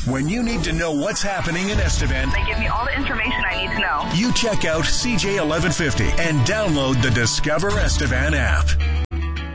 When you need to know what's happening in Estevan, They give me all the information I need to know. you check out CJ1150 and download the Discover Estevan app.